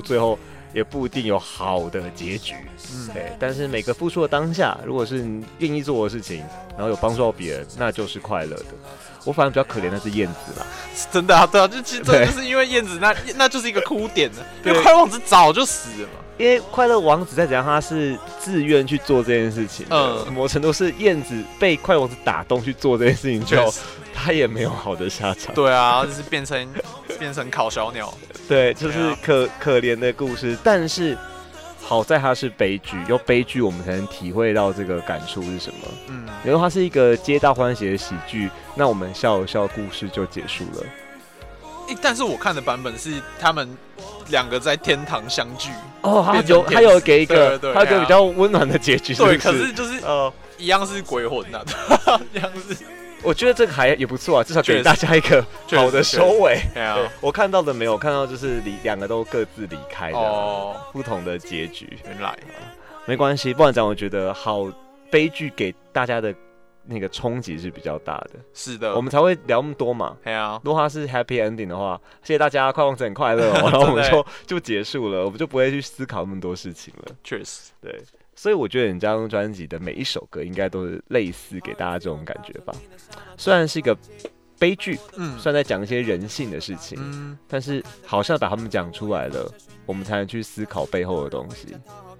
最后也不一定有好的结局。对，但是每个付出的当下，如果是你愿意做的事情，然后有帮助到别人，那就是快乐的。我反而比较可怜的是燕子啦， 真的啊，对啊，其实就是因为燕子那就是一个哭点了，因为快乐王子早就死了嘛。 因为快乐王子再怎样，他是自愿去做这件事情的，某程度是燕子被快乐王子打动去做这件事情之后，他也没有好的下场。 对啊，就是变成烤小鸟。对， 就是可怜的故事，但是好在它是悲剧，有悲剧我们才能体会到这个感触是什么。因为它是一个皆大欢喜的喜剧，那我们笑一笑，故事就结束了。 但是我看的版本是他们两个在天堂相聚。 哦，他有给一个他有个比较温暖的结局是不是？ 对，可是就是一样是鬼魂呐，一样是。 我觉得这个也不错啊，至少给大家一个好的收尾。对，我看到的没有看到，就是两个都各自离开的不同的结局。 原来没关系，不然讲我觉得好悲剧给大家的那个冲击是比较大的。 是的， 我们才会聊那么多嘛。如果它是 happy ending 的话，谢谢大家，快王子很快乐然后我们就结束了，我们就不会去思考那么多事情了。 确实， 对。所以我觉得你这张专辑的每一首歌应该都是类似给大家这种感觉吧。虽然是一个悲剧，虽然在讲一些人性的事情，但是好像把他们讲出来了，我们才能去思考背后的东西。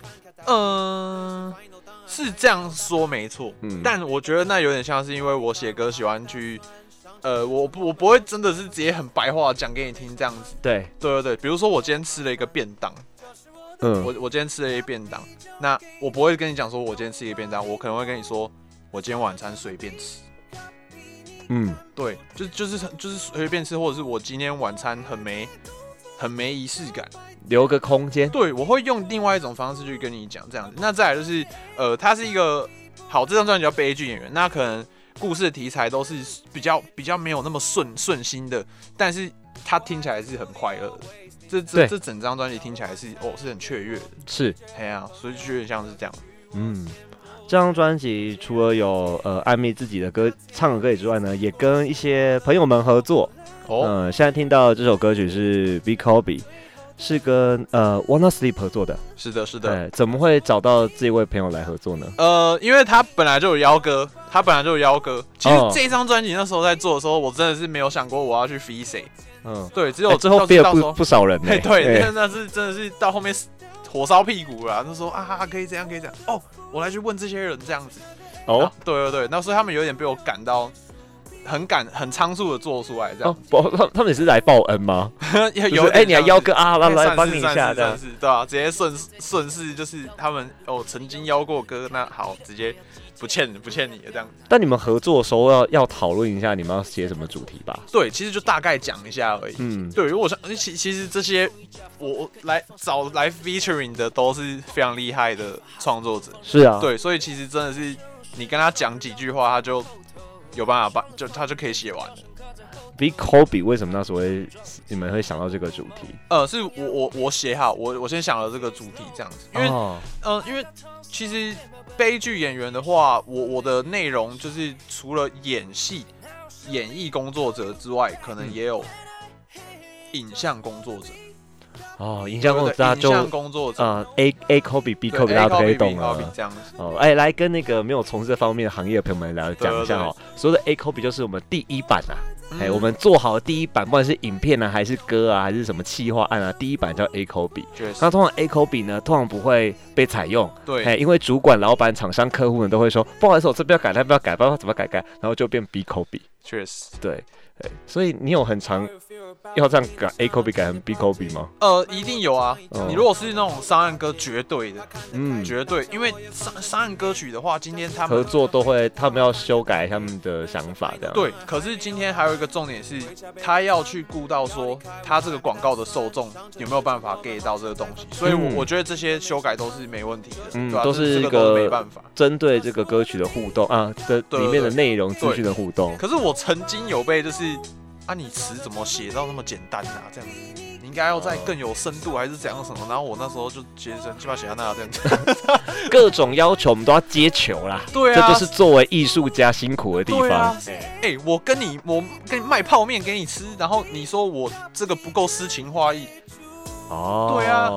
是这样说没错，但我觉得那有点像是因为我写歌喜欢去，我不会真的是直接很白话讲给你听这样子。对，比如说我今天吃了一个便当。我今天吃了一便当，那我不会跟你讲说我今天吃一个便当，我可能会跟你说我今天晚餐随便吃。对，就是随便吃，或者是我今天晚餐很没仪式感， 留个空间。对， 我会用另外一种方式去跟你讲这样子。那再来就是他是一个好，这张专辑叫悲剧演员，那可能故事的题材都是比较没有那么顺心的，但是他听起来是很快乐的。这整张专辑听起来是很雀跃的，是，所以就有点像是这样。 这张专辑除了有艾米自己的歌唱的歌之外呢，也跟一些朋友们合作。现在听到这首歌曲是 Big Kobe， 是跟Wanna Sleep 合作的。是的。怎么会找到这位朋友来合作呢？ 因为他本来就有邀歌，其实这张专辑那时候在做的时候，我真的是没有想过我要去 feat 谁。对，只有最后飞了不少人呢。 对，那是真的是到后面火烧屁股了，那时候可以这样，我来去问这些人这样子。对，那所以他们有点被我赶到，很仓促的做出来这样。 他们也是来报恩吗？有你还邀歌来帮你一下这样子， 对啊，直接顺势就是他们曾经邀过歌，那好直接。不欠你的这样子。 但你们合作的时候要讨论一下你们要写什么主题吧？ 对，其实就大概讲一下而已。对，如果其实这些我来 featuring 的都是非常厉害的创作者。 是啊。 对，所以其实真的是你跟他讲几句话，他就有办法他就可以写完了。 Big Kobe 为什么那时候你们会想到这个主题？ 是我写好，我先想了这个主题这样子，因为其实。悲剧演员的话，我的内容就是除了演艺工作者之外，可能也有影像工作者。 影像工作者A Kobe B Kobe 大家都可以懂了。这样子。来跟那个没有从事这方面的行业的朋友们来讲一下所谓的 A Kobe 就是我们第一版啊。我们做好第一版，不管是影片啊，还是歌啊，还是什么企划案啊，第一版叫 A Kobe。那通常 A Kobe 呢，通常不会被采用。对，因为主管、老板、厂商、客户呢都会说，不好意思，我这边要改，那边要改，不知道怎么改，然后就变 B Kobe。确实，对。所以你有很常要这样改 A Kobe 改成 B Kobe 吗？ 一定有啊。你如果是那种商案歌，绝对的，绝对，因为商案歌曲的话，今天他们合作都会，他们要修改他们的想法，这样。 对，可是今天还有一个重点是，他要去顾到说，他这个广告的受众有没有办法 get 到这个东西，所以我觉得这些修改都是没问题的，对吧？ 都是一个没办法针对这个歌曲的互动的里面的内容资讯的互动。 可是我曾经有被就是你词怎么写到那么简单啊？这样子，你应该要再更有深度，还是怎样什么？然后我那时候就基本写到那这样子， 各种要求我们都要接球啦。对啊，这就是作为艺术家辛苦的地方。 我跟你卖泡面给你吃，然后你说我这个不够诗情画意。对啊。